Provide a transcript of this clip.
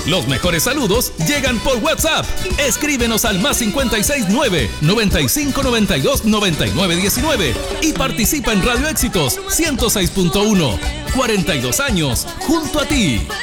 Los mejores saludos llegan por WhatsApp. Escríbenos al +569 9592 9919 y participa en Radio Éxitos 106.1. 42 años junto a ti.